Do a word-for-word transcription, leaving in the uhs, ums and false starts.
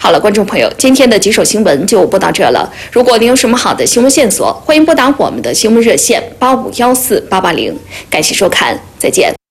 好了，观众朋友，今天的几手新闻就播到这了。如果您有什么好的新闻线索，欢迎拨打我们的新闻热线八五幺四八八零。感谢收看，再见。